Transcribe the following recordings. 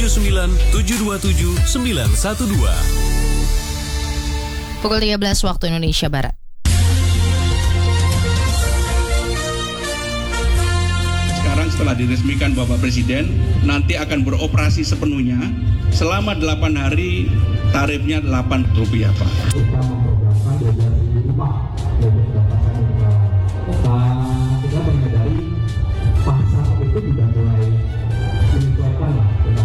727 912. Pukul 13 waktu Indonesia Barat. Sekarang setelah diresmikan Bapak Presiden, nanti akan beroperasi sepenuhnya. Selama 8 hari, tarifnya Rp8, Pak. Kita menyadari pasar itu sudah mulai menyesuaikan lah dengan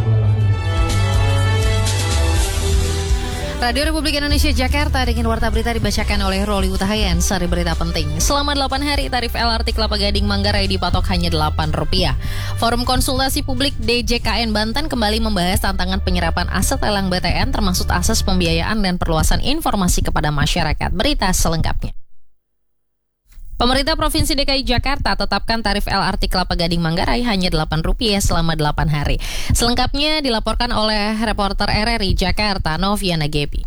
Radio Republik Indonesia Jakarta dengan Warta Berita dibacakan oleh Roli Utahayan. Sari berita penting. Selama 8 hari tarif LRT Kelapa Gading Manggarai dipatok hanya Rp8. Forum Konsultasi Publik DJKN Banten kembali membahas tantangan penyerapan aset lelang BTN termasuk akses pembiayaan dan perluasan informasi kepada masyarakat. Berita selengkapnya. Pemerintah Provinsi DKI Jakarta tetapkan tarif LRT Kelapa Gading Manggarai hanya Rp8 selama 8 hari. Selengkapnya dilaporkan oleh reporter RRI Jakarta, Noviana Gebi.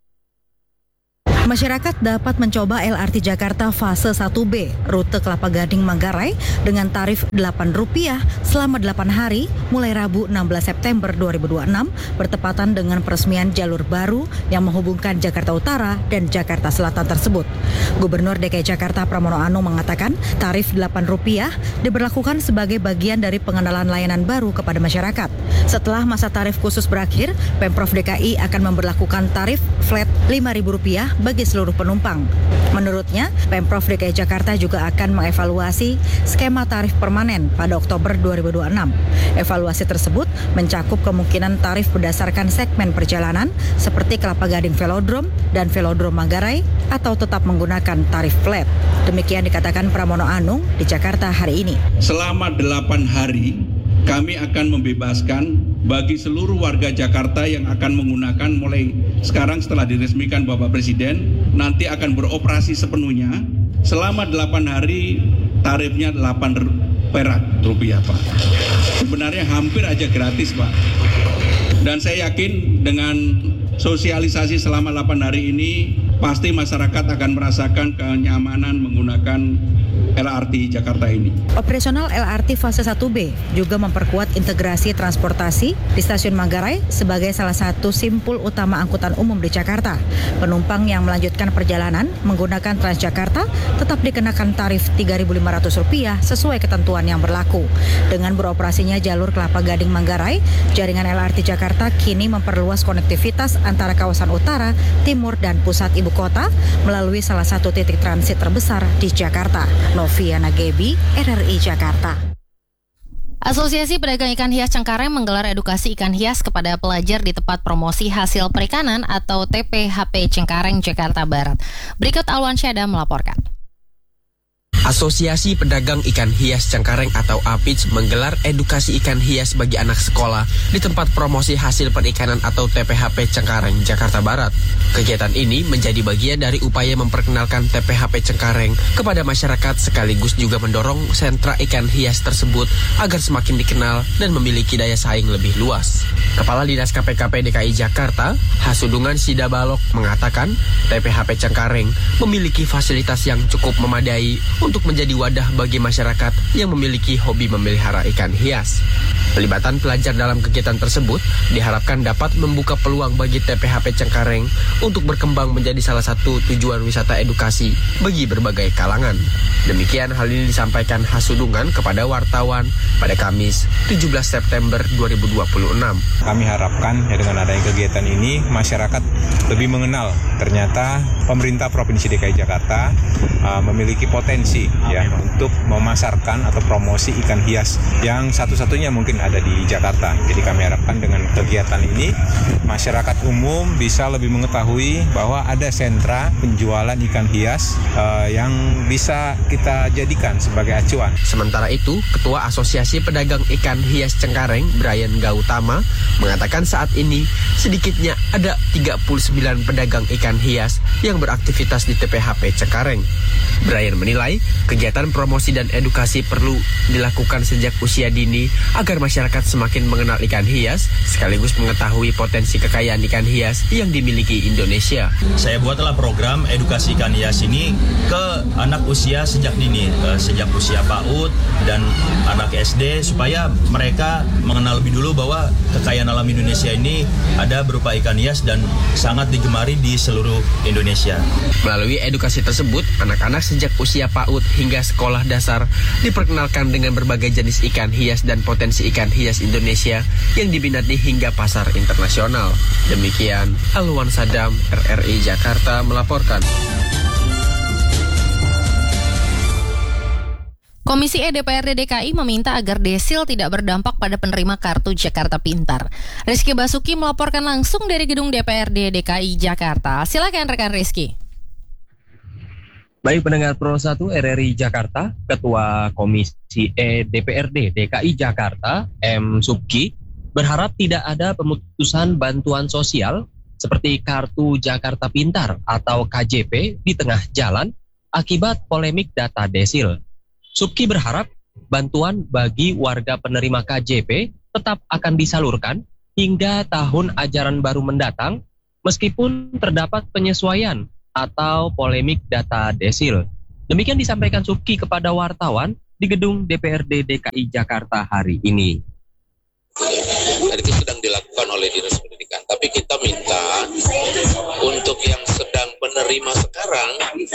Masyarakat dapat mencoba LRT Jakarta fase 1B, rute Kelapa Gading Manggarai dengan tarif Rp8 selama 8 hari mulai Rabu 16 September 2026 bertepatan dengan peresmian jalur baru yang menghubungkan Jakarta Utara dan Jakarta Selatan tersebut. Gubernur DKI Jakarta Pramono Anung mengatakan tarif Rp8 diberlakukan sebagai bagian dari pengenalan layanan baru kepada masyarakat. Setelah masa tarif khusus berakhir, Pemprov DKI akan memberlakukan tarif flat Rp5.000 bagi seluruh penumpang. Menurutnya, Pemprov DKI Jakarta juga akan mengevaluasi skema tarif permanen pada Oktober 2026. Evaluasi tersebut mencakup kemungkinan tarif berdasarkan segmen perjalanan seperti Kelapa Gading Velodrome dan Velodrome Manggarai atau tetap menggunakan tarif flat. Demikian dikatakan Pramono Anung di Jakarta hari ini. Selama 8 hari, kami akan membebaskan bagi seluruh warga Jakarta yang akan menggunakan mulai sekarang setelah diresmikan Bapak Presiden, nanti akan beroperasi sepenuhnya. Selama 8 hari, tarifnya Rp8, Pak. Sebenarnya hampir aja gratis, Pak. Dan saya yakin dengan sosialisasi selama 8 hari ini, pasti masyarakat akan merasakan kenyamanan menggunakan LRT Jakarta ini. Operasional LRT fase 1B juga memperkuat integrasi transportasi di stasiun Manggarai sebagai salah satu simpul utama angkutan umum di Jakarta. Penumpang yang melanjutkan perjalanan menggunakan Transjakarta tetap dikenakan tarif Rp3.500 sesuai ketentuan yang berlaku. Dengan beroperasinya jalur Kelapa Gading Manggarai, jaringan LRT Jakarta kini memperluas konektivitas antara kawasan utara, timur, dan pusat ibu kota melalui salah satu titik transit terbesar di Jakarta. Noviana Gebi, RRI Jakarta. Asosiasi Pedagang Ikan Hias Cengkareng menggelar edukasi ikan hias kepada pelajar di tempat promosi hasil perikanan atau TPHP Cengkareng, Jakarta Barat. Berikut Alwan Syada melaporkan. Asosiasi Pedagang Ikan Hias Cengkareng atau APIC menggelar edukasi ikan hias bagi anak sekolah di tempat promosi hasil perikanan atau TPHP Cengkareng, Jakarta Barat. Kegiatan ini menjadi bagian dari upaya memperkenalkan TPHP Cengkareng kepada masyarakat sekaligus juga mendorong sentra ikan hias tersebut agar semakin dikenal dan memiliki daya saing lebih luas. Kepala Dinas KPKP DKI Jakarta, Hasudungan Sida Balok, mengatakan TPHP Cengkareng memiliki fasilitas yang cukup memadai untuk menjadi wadah bagi masyarakat yang memiliki hobi memelihara ikan hias. Pelibatan pelajar dalam kegiatan tersebut diharapkan dapat membuka peluang bagi TPHP Cengkareng untuk berkembang menjadi salah satu tujuan wisata edukasi bagi berbagai kalangan. Demikian hal ini disampaikan Hasudungan kepada wartawan pada Kamis 17 September 2026. Kami harapkan dengan adanya kegiatan ini masyarakat lebih mengenal ternyata pemerintah Provinsi DKI Jakarta memiliki potensi untuk memasarkan atau promosi ikan hias yang satu-satunya mungkin ada di Jakarta. Jadi kami harapkan dengan kegiatan ini masyarakat umum bisa lebih mengetahui bahwa ada sentra penjualan ikan hias yang bisa kita jadikan sebagai acuan. Sementara itu, Ketua Asosiasi Pedagang Ikan Hias Cengkareng, Brian Gautama, mengatakan saat ini sedikitnya ada 39 pedagang ikan hias yang beraktivitas di TPHP Cengkareng. Brian menilai Kegiatan promosi dan edukasi perlu dilakukan sejak usia dini agar masyarakat semakin mengenal ikan hias sekaligus mengetahui potensi kekayaan ikan hias yang dimiliki Indonesia. Saya buatlah program edukasi ikan hias ini ke anak usia sejak dini, sejak usia PAUD dan anak SD supaya mereka mengenal lebih dulu bahwa kekayaan alam Indonesia ini ada berupa ikan hias dan sangat digemari di seluruh Indonesia. Melalui edukasi tersebut, anak-anak sejak usia PAUD hingga sekolah dasar diperkenalkan dengan berbagai jenis ikan hias dan potensi ikan hias Indonesia yang diminati hingga pasar internasional. Demikian, Alwan Sadam, RRI Jakarta melaporkan. Komisi E DPRD DKI meminta agar desil tidak berdampak pada penerima kartu Jakarta Pintar. Rizky Basuki melaporkan langsung dari gedung DPRD DKI Jakarta. Silakan rekan Rizky. Baik pendengar Pro 1 RRI Jakarta, Ketua Komisi E DPRD DKI Jakarta, M. Subki, berharap tidak ada pemutusan bantuan sosial seperti Kartu Jakarta Pintar atau KJP di tengah jalan akibat polemik data desil. Subki berharap bantuan bagi warga penerima KJP tetap akan disalurkan hingga tahun ajaran baru mendatang meskipun terdapat penyesuaian atau polemik data desil. Demikian disampaikan Subki kepada wartawan di gedung DPRD DKI Jakarta hari ini. Dan itu sedang dilakukan oleh Dinas Pendidikan. Tapi kita minta untuk yang sedang penerima sekarang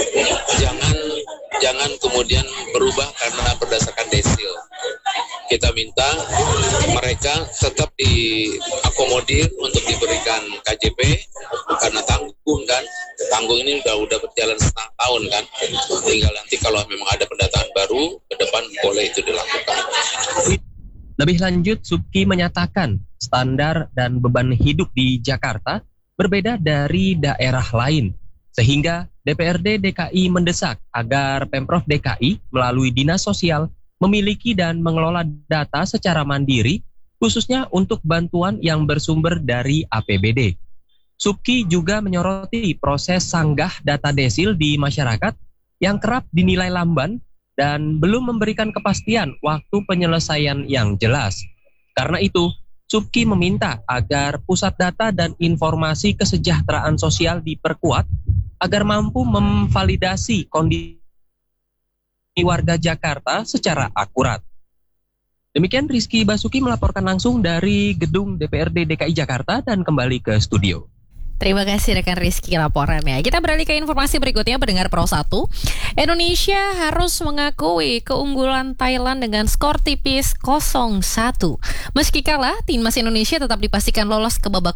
jangan kemudian berubah karena berdasarkan desil. Kita minta mereka tetap diakomodir untuk diberikan KJP karena tanggung kan. Tanggung ini udah berjalan setengah tahun kan. Tinggal nanti kalau memang ada pendataan baru ke depan boleh itu dilakukan. Lebih lanjut, Subki menyatakan standar dan beban hidup di Jakarta berbeda dari daerah lain. Sehingga DPRD DKI mendesak agar Pemprov DKI melalui Dinas Sosial memiliki dan mengelola data secara mandiri, khususnya untuk bantuan yang bersumber dari APBD. Subki juga menyoroti proses sanggah data desil di masyarakat yang kerap dinilai lamban dan belum memberikan kepastian waktu penyelesaian yang jelas. Karena itu, Subki meminta agar pusat data dan informasi kesejahteraan sosial diperkuat agar mampu memvalidasi kondisi warga Jakarta secara akurat. Demikian Rizky Basuki melaporkan langsung dari gedung DPRD DKI Jakarta dan kembali ke studio. Terima kasih rekan Rizky laporannya. Kita beralih ke informasi berikutnya, pendengar Pro 1. Indonesia harus mengakui keunggulan Thailand dengan skor tipis 0-1. Meski kalah, timnas Indonesia tetap dipastikan lolos ke babak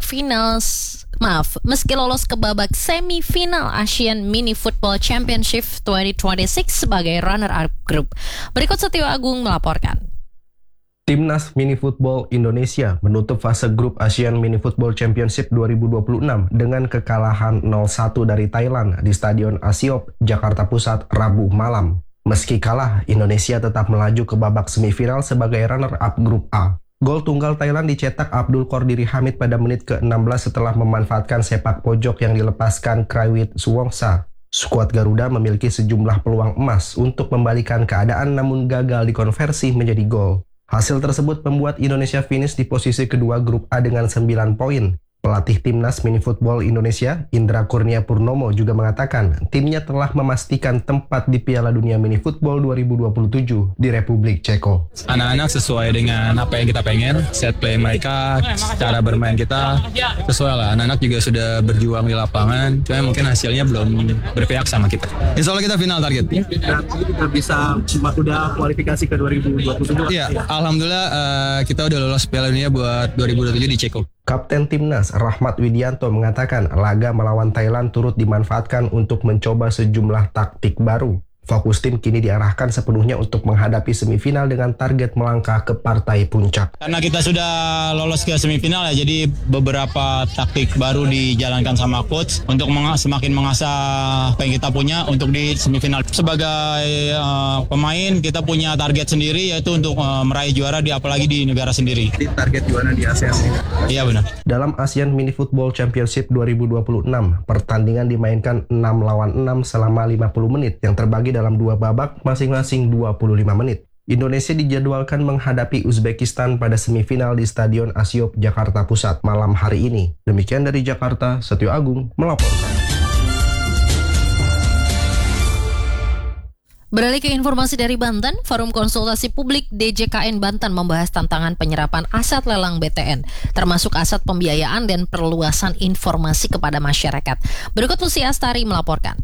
semifinal Asian Mini Football Championship 2026 sebagai runner-up group. Berikut Setio Agung melaporkan. Timnas Mini Football Indonesia menutup fase grup Asian Mini Football Championship 2026 dengan kekalahan 0-1 dari Thailand di Stadion Asiop, Jakarta Pusat, Rabu malam. Meski kalah, Indonesia tetap melaju ke babak semifinal sebagai runner-up grup A. Gol tunggal Thailand dicetak Abdul Qordiri Hamid pada menit ke-16 setelah memanfaatkan sepak pojok yang dilepaskan Kraiwit Suwongsa. Skuad Garuda memiliki sejumlah peluang emas untuk membalikan keadaan namun gagal dikonversi menjadi gol. Hasil tersebut membuat Indonesia finish di posisi kedua grup A dengan 9 poin. Pelatih Timnas Mini Football Indonesia, Indra Kurnia Purnomo, juga mengatakan timnya telah memastikan tempat di Piala Dunia Mini Football 2027 di Republik Ceko. Anak-anak sesuai dengan apa yang kita pengen, set play mereka, cara bermain kita sesuai lah. Anak-anak juga sudah berjuang di lapangan, cuma mungkin hasilnya belum berpihak sama kita. Insya Allah kita final target. Kita bisa udah kualifikasi ke 2027. Iya, alhamdulillah kita udah lolos Piala Dunia buat 2027 di Ceko. Kapten Timnas Rahmat Widianto mengatakan laga melawan Thailand turut dimanfaatkan untuk mencoba sejumlah taktik baru. Fokus tim kini diarahkan sepenuhnya untuk menghadapi semifinal dengan target melangkah ke partai puncak. Karena kita sudah lolos ke semifinal ya, jadi beberapa taktik baru dijalankan sama coach untuk semakin mengasah apa yang kita punya untuk di semifinal. Sebagai pemain kita punya target sendiri yaitu untuk meraih juara apalagi di negara sendiri. Target juara di ASEAN. Iya benar. Dalam Asian Mini Football Championship 2026, pertandingan dimainkan 6 lawan 6 selama 50 menit yang terbagi dalam 2 babak masing-masing 25 menit. Indonesia dijadwalkan menghadapi Uzbekistan pada semifinal di Stadion Asiop Jakarta Pusat malam hari ini. Demikian dari Jakarta, Setio Agung melaporkan. Beralih ke informasi dari Banten, Forum Konsultasi Publik DJKN Banten membahas tantangan penyerapan aset lelang BTN, termasuk aset pembiayaan dan perluasan informasi kepada masyarakat. Berikut Lucy Astari melaporkan.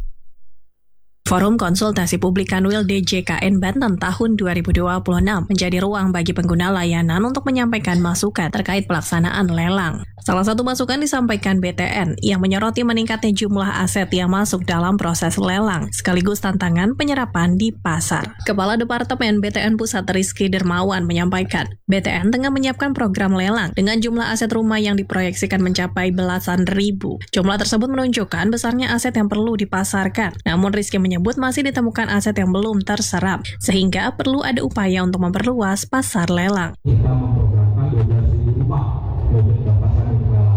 Forum Konsultasi Publik Kanwil DJKN Banten tahun 2026 menjadi ruang bagi pengguna layanan untuk menyampaikan masukan terkait pelaksanaan lelang. Salah satu masukan disampaikan BTN yang menyoroti meningkatnya jumlah aset yang masuk dalam proses lelang, sekaligus tantangan penyerapan di pasar. Kepala Departemen BTN Pusat Rizky Dermawan menyampaikan, BTN tengah menyiapkan program lelang dengan jumlah aset rumah yang diproyeksikan mencapai belasan ribu. Jumlah tersebut menunjukkan besarnya aset yang perlu dipasarkan. Namun Rizky menyebut masih ditemukan aset yang belum terserap, sehingga perlu ada upaya untuk memperluas pasar lelang. Kita memprogramkan 12.000 rumah untuk didapatkan untuk lelang.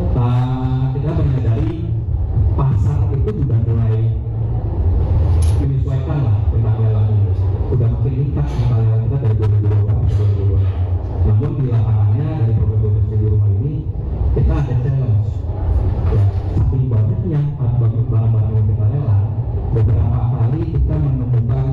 Kita menyadari pasar itu sudah mulai menyesuaikan lah tentang lelang ini. Sudah makin meningkat tentang lelang kita dari 2022 ke 2022. Namun di lapangannya dari program 12.000 rumah ini kita ada challenge. Ya, saking banyaknya barang-barang yang kita lelang, beberapa kali kita menemukan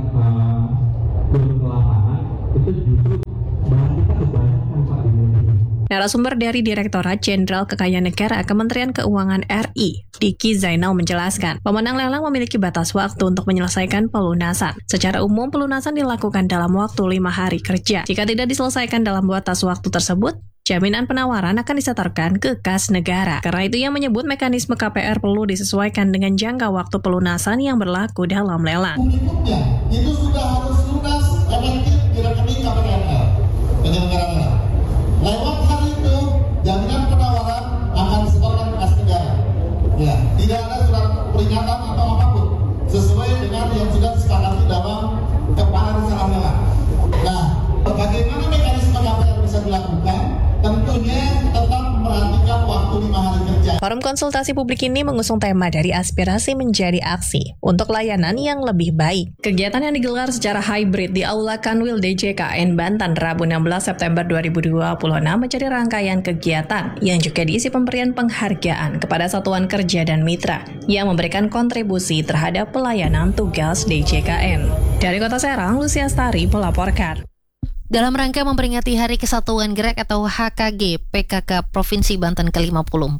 turun ke lapangan itu justru barang kita kebanyakan Pak di Indonesia. Narasumber dari Direktorat Jenderal Kekayaan Negara Kementerian Keuangan RI, Diki Zainal menjelaskan, pemenang lelang memiliki batas waktu untuk menyelesaikan pelunasan. Secara umum, pelunasan dilakukan dalam waktu 5 hari kerja. Jika tidak diselesaikan dalam batas waktu tersebut, jaminan penawaran akan disetorkan ke kas negara. Karena itu ia menyebut mekanisme KPR perlu disesuaikan dengan jangka waktu pelunasan yang berlaku dalam lelang. Berikutnya, itu sudah harus lunas efektif di rekening KPR penyelenggara lelang. Lewat hari itu, jaminan penawaran akan disetorkan ke kas negara. Ya, tidak ada surat peringatan atau apapun sesuai dengan yang sudah disepakati dalam kepala rencana lelang. Nah, bagaimana mekanisme KPR bisa dilakukan? Tentunya tetap memperhatikan waktu 5 hari kerja. Forum konsultasi publik ini mengusung tema dari aspirasi menjadi aksi untuk layanan yang lebih baik. Kegiatan yang digelar secara hybrid di Aula Kanwil DJKN Banten Rabu 16 September 2026 menjadi rangkaian kegiatan yang juga diisi pemberian penghargaan kepada satuan kerja dan mitra yang memberikan kontribusi terhadap pelayanan tugas DJKN. Dari Kota Serang, Lucy Astari melaporkan. Dalam rangka memperingati Hari Kesatuan Gerak atau HKG PKK Provinsi Banten ke-54,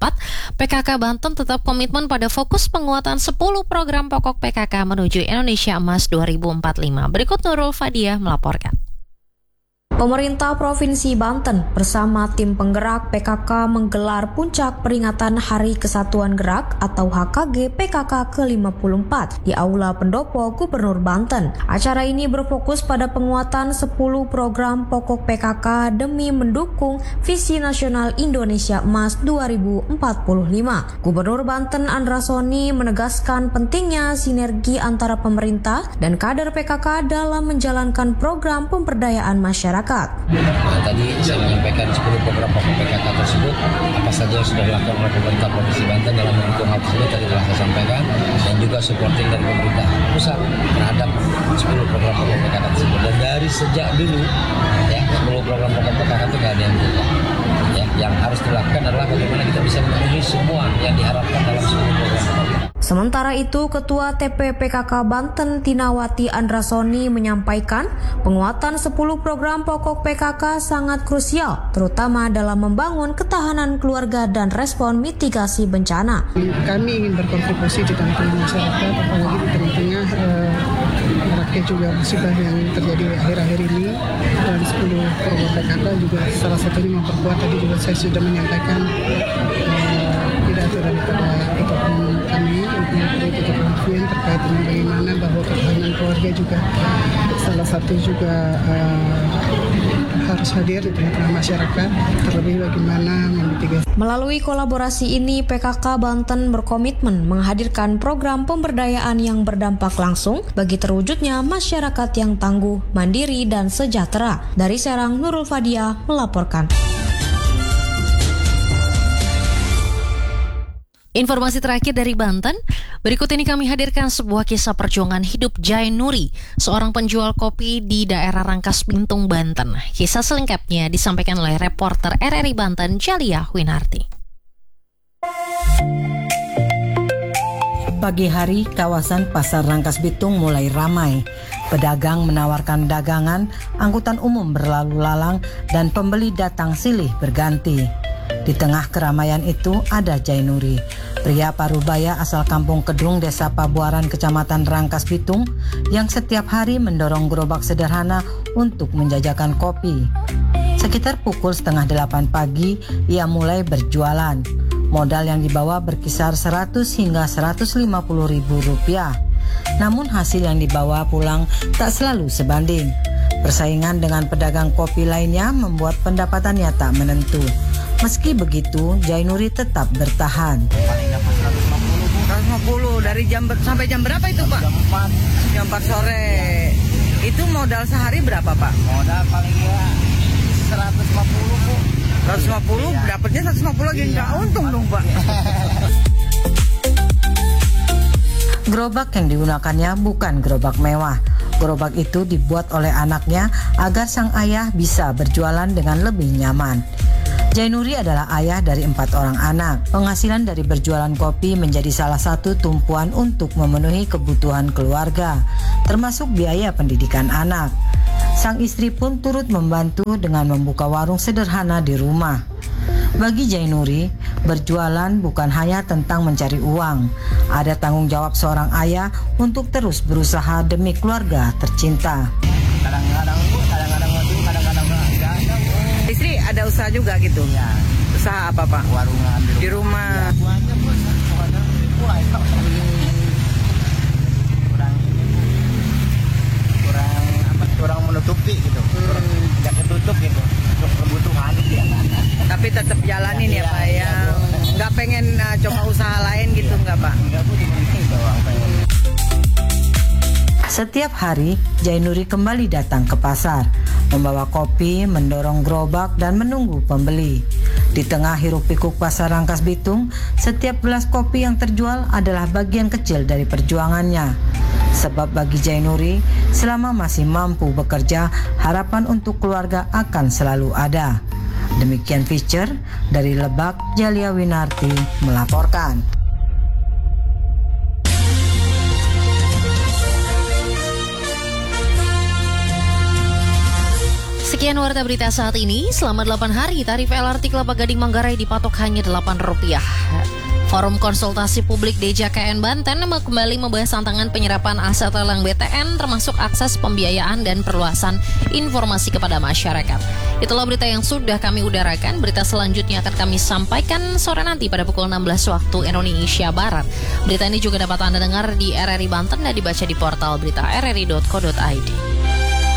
PKK Banten tetap komitmen pada fokus penguatan 10 program pokok PKK menuju Indonesia Emas 2045. Berikut Nurul Fadiah melaporkan. Pemerintah Provinsi Banten bersama tim penggerak PKK menggelar puncak peringatan Hari Kesatuan Gerak atau HKG PKK ke-54 di Aula Pendopo Gubernur Banten. Acara ini berfokus pada penguatan 10 program pokok PKK demi mendukung visi nasional Indonesia Emas 2045. Gubernur Banten Andra Soni menegaskan pentingnya sinergi antara pemerintah dan kader PKK dalam menjalankan program pemberdayaan masyarakat. Nah, tadi saya menyampaikan 10 program pokok PKK tersebut, apa saja yang sudah dilakukan oleh pemerintah Provinsi Banten dalam mendukung hal tersebut tadi telah saya sampaikan, dan juga supporting dari pemerintah pusat terhadap 10 program pokok PKK tersebut. Dan dari sejak dulu, ya 10 program pokok PKK itu nggak ada yang berubah. Ya, yang harus dilakukan adalah bagaimana kita bisa memenuhi semua yang diharapkan dalam 10 program PKK. Sementara itu, Ketua TPPKK Banten Tinawati Andrasoni menyampaikan penguatan 10 program pokok PKK sangat krusial, terutama dalam membangun ketahanan keluarga dan respon mitigasi bencana. Kami ingin berkontribusi di tengah-tengah masyarakat, apalagi di tengah-tengah rakyat juga musibah yang terjadi akhir-akhir ini. Dan 10 program PKK juga salah satunya memperkuat, tadi juga saya sudah menyampaikan pidato daripada ketua kami terkait dengan bagaimana bahwa ketahanan keluarga juga salah satu juga harus hadir di tengah-tengah masyarakat, terlebih bagaimana memitigasi. Melalui kolaborasi ini, PKK Banten berkomitmen menghadirkan program pemberdayaan yang berdampak langsung bagi terwujudnya masyarakat yang tangguh, mandiri, dan sejahtera. Dari Serang, Nurul Fadiah melaporkan. Informasi terakhir dari Banten, berikut ini kami hadirkan sebuah kisah perjuangan hidup Jai Nuri, seorang penjual kopi di daerah Rangkas Bitung, Banten. Kisah selengkapnya disampaikan oleh reporter RRI Banten, Jalia Winarti. Pagi hari, kawasan Pasar Rangkas Bitung mulai ramai. Pedagang menawarkan dagangan, angkutan umum berlalu lalang, dan pembeli datang silih berganti. Di tengah keramaian itu ada Jai Nuri, pria parubaya asal Kampung Kedung, Desa Pabuaran, Kecamatan Rangkas Bitung, yang setiap hari mendorong gerobak sederhana untuk menjajakan kopi. Sekitar pukul 7:30 pagi, ia mulai berjualan. Modal yang dibawa berkisar 100 hingga 150 ribu rupiah. Namun hasil yang dibawa pulang tak selalu sebanding. Persaingan dengan pedagang kopi lainnya membuat pendapatannya tak menentu. Meski begitu, Jai Nuri tetap bertahan. Paling dapat 150 dari sampai jam berapa itu, Pak? Jam 4 sore. Itu modal sehari berapa, Pak? Modal paling ya 150, Bu. 150, dapatnya 150 lagi, nggak untung dong, Pak. Gerobak yang digunakannya bukan gerobak mewah. Gerobak itu dibuat oleh anaknya agar sang ayah bisa berjualan dengan lebih nyaman. Jai Nuri adalah ayah dari 4 orang anak. Penghasilan dari berjualan kopi menjadi salah satu tumpuan untuk memenuhi kebutuhan keluarga, termasuk biaya pendidikan anak. Sang istri pun turut membantu dengan membuka warung sederhana di rumah. Bagi Jai Nuri, berjualan bukan hanya tentang mencari uang. Ada tanggung jawab seorang ayah untuk terus berusaha demi keluarga tercinta. Kadang-kadang enggak. Istri ada usaha juga gitu? Ya. Usaha apa, Pak? Warungan di rumah. Kurang menutupi gitu, tidak ketutup gitu untuk kebutuhan. Tapi tetap jalanin ya, Pak, ya. Nggak pengen coba usaha lain gitu, nggak, Pak? Nggak, Bu, doang pengen. Setiap hari, Jai Nuri kembali datang ke pasar, membawa kopi, mendorong gerobak, dan menunggu pembeli. Di tengah hiruk-pikuk pasar Rangkas Bitung, setiap gelas kopi yang terjual adalah bagian kecil dari perjuangannya. Sebab bagi Jai Nuri, selama masih mampu bekerja, harapan untuk keluarga akan selalu ada. Demikian feature dari Lebak, Jalia Winarti melaporkan. Sekian warta berita saat ini. Selama 8 hari, tarif LRT Kelapa Gading Manggarai dipatok hanya Rp8. Forum Konsultasi Publik DJKN Banten kembali membahas tantangan penyerapan aset lelang BTN, termasuk akses pembiayaan dan perluasan informasi kepada masyarakat. Itulah berita yang sudah kami udarakan. Berita selanjutnya akan kami sampaikan sore nanti pada pukul 16 waktu Indonesia Barat. Berita ini juga dapat Anda dengar di RRI Banten dan dibaca di portal berita rri.co.id.